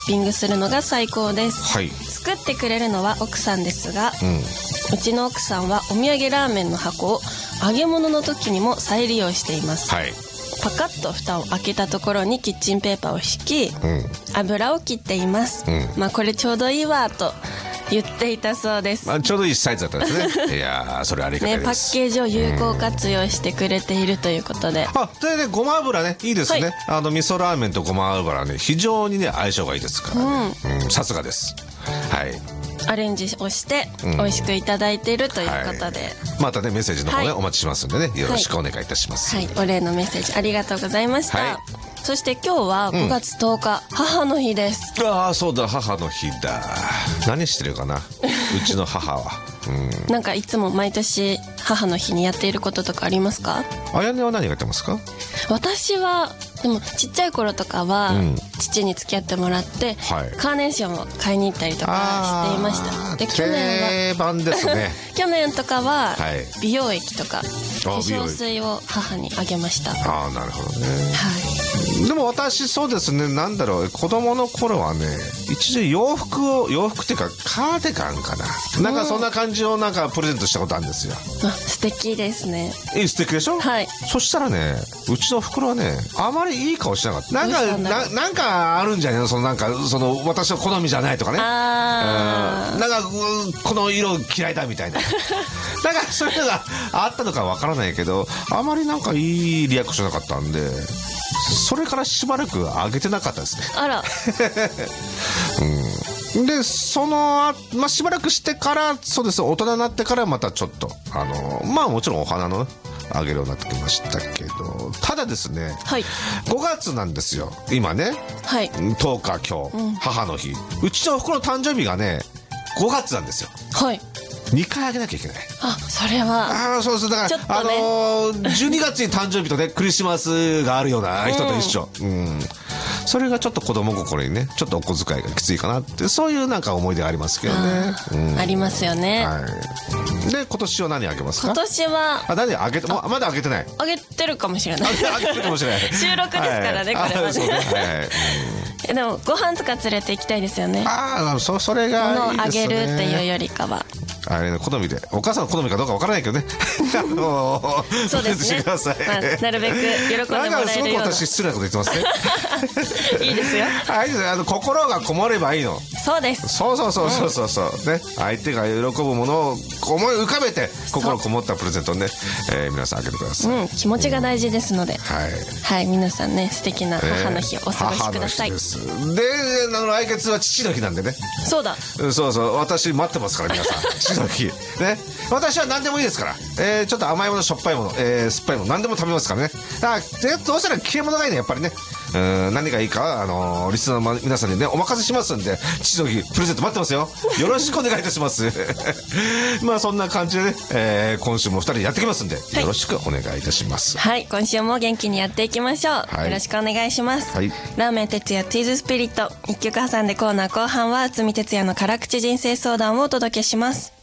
ピングするのが最高です、 はい、 作ってくれるのは奥さんですが、うちの奥さんはお土産ラーメンの箱を揚げ物の時にも再利用しています、 はい、 パカッと蓋を開けたところにキッチンペーパーを敷き、油を切っています、まあこれちょうどいいわと言っていたそうです、 まあ、ちょうどいいサイズだったんですねいやー、それありがたいです、 ね、パッケージを有効活用してくれているということで、 でね、ごま油ね、いいですね、味噌ラーメンとごま油ね、非常にね相性がいいですからね、さすがです。はい、 アレンジをして美味しくいただいているということで、 またねメッセージの方ね、お待ちしますんでね、よろしくお願いいたします。 はい、お礼のメッセージありがとうございました、そして今日は5月10日、母の日です。 ああ、そうだ、母の日だ。何してるかなうちの母は。 なんかいつも毎年母の日にやっていることとかありますか？ あやねは何やってますか？ 私はでもちっちゃい頃とかは、父に付き合ってもらって、カーネーションを買いに行ったりとかしていました。で、去年は定番ですね去年とかは、美容液とか化粧水を母にあげました。 ああ、なるほどね。でも私そうですね、なんだろう、子供の頃はね、一時洋服っていうかカーディガンかな、なんかそんな感じをなんかプレゼントしたことあるんですよ。 素敵ですね。 素敵でしょ。はい。そしたらね、うちの袋はね、あまりいい顔しなかった。なんかあるんじゃないの、その私の好みじゃないとかね。なんかこの色嫌いだみたいななんかそういうのがあったのかわからないけど、あまりなんかいいリアクションなかったんで、それからしばらくあげてなかったですね。あらでしばらくしてから、そうです、大人になってからまたちょっとまあもちろんお花のあげるようになってきましたけど、ただですね、5月なんですよ今ね、10日今日、母の日。うちの袋の誕生日がね5月なんですよ。2回あげなきゃいけない。 それはそうです。だから、12月に誕生日とねクリスマスがあるような人と一緒。それがちょっと子供心にね、ちょっとお小遣いがきついかなって、そういうなんか思い出がありますけどね。 ありますよね。 で、今年は何あげますか？ 今年は何あげて、まだあげてない。 あげてるかもしれない。 あげてるかもしれない。 収録ですからね、これはね。でもご飯とか連れて行きたいですよね。 それがいいですね。 物をあげるっていうよりかは。 あれの好みで、お母さんの好みかどうかわからないけどねそうですね、なるべく喜んでもらえるような。なんかすごく私失礼なこと言ってますねいいですよ。心がこもればいいの。そうです。そうね、相手が喜ぶものを思い浮かべて、心こもったプレゼントをね、皆さんあげてください。気持ちが大事ですので、皆さんね、素敵な母の日をお過ごしください。で、 来月は父の日なんでね。 そうだ。 私待ってますから、皆さん。父の日ね、私は何でもいいですから、ちょっと甘いもの、しょっぱいもの、酸っぱいもの、何でも食べますからね。どうしたら消え物がいいね、やっぱりね。何がいいかリスナーの皆さんにねお任せしますんで、父の日プレゼント待ってますよ。よろしくお願いいたしますまあそんな感じでね、今週も2人やってきますんで、よろしくお願いいたします。今週も元気にやっていきましょう。よろしくお願いします。ラーメン哲也ティーズスピリット、1曲挟んでコーナー後半は渥美哲也の辛口人生相談をお届けします。